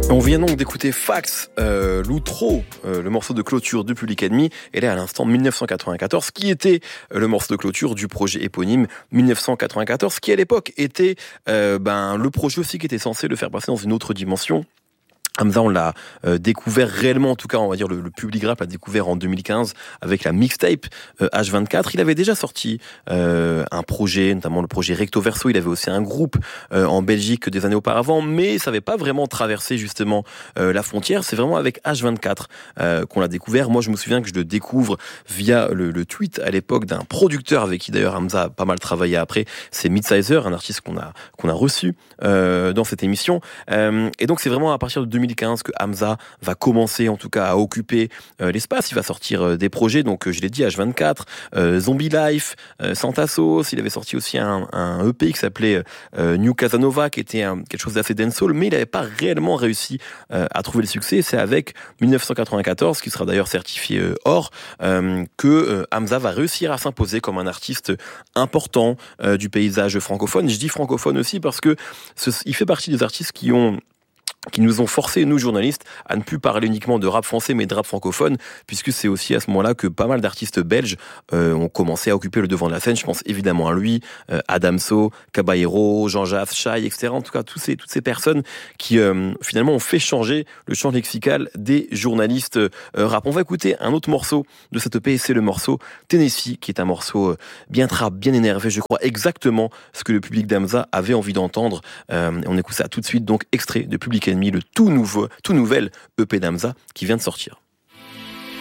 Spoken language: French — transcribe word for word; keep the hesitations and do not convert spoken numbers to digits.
On vient donc d'écouter Fax, euh, l'outro, euh, le morceau de clôture de Public Enemy, et là à l'instant dix-neuf cent quatre-vingt-quatorze, qui était euh, le morceau de clôture du projet éponyme dix-neuf cent quatre-vingt-quatorze, qui à l'époque était euh, ben, le projet aussi qui était censé le faire passer dans une autre dimension. Hamza, on l'a euh, découvert réellement, en tout cas, on va dire le, le public rap l'a découvert en deux mille quinze avec la mixtape euh, H vingt-quatre. Il avait déjà sorti euh, un projet, notamment le projet Recto Verso. Il avait aussi un groupe euh, en Belgique des années auparavant, mais ça n'avait pas vraiment traversé justement euh, la frontière. C'est vraiment avec H vingt-quatre euh, qu'on l'a découvert. Moi, je me souviens que je le découvre via le, le tweet à l'époque d'un producteur avec qui d'ailleurs Hamza a pas mal travaillé après. C'est Midsizer, un artiste qu'on a qu'on a reçu euh, dans cette émission. Euh, et donc c'est vraiment à partir de deux mille quinze que Hamza va commencer en tout cas à occuper euh, l'espace. Il va sortir euh, des projets, donc euh, je l'ai dit, H vingt-quatre, euh, Zombie Life, euh, Santa Sauce. Il avait sorti aussi un, un E P qui s'appelait euh, New Casanova, qui était un, quelque chose d'assez dancehall, mais il n'avait pas réellement réussi euh, à trouver le succès. C'est avec dix-neuf cent quatre-vingt-quatorze, qui sera d'ailleurs certifié euh, or, euh, que euh, Hamza va réussir à s'imposer comme un artiste important euh, du paysage francophone. Je dis francophone aussi parce que ce, il fait partie des artistes qui ont qui nous ont forcé, nous journalistes, à ne plus parler uniquement de rap français mais de rap francophone, puisque c'est aussi à ce moment-là que pas mal d'artistes belges euh, ont commencé à occuper le devant de la scène. Je pense évidemment à lui, euh, Adamso, Caballero, Jean Jass, Shai, et cetera. En tout cas, tous ces, toutes ces personnes qui euh, finalement ont fait changer le champ lexical des journalistes euh, rap. On va écouter un autre morceau de cette E P, c'est le morceau Tennessee, qui est un morceau euh, bien trap, bien énervé, je crois exactement ce que le public d'Hamza avait envie d'entendre. Euh, on écoute ça tout de suite, donc extrait de Public Enemy, le tout nouveau, tout nouvel E P d'Hamza qui vient de sortir.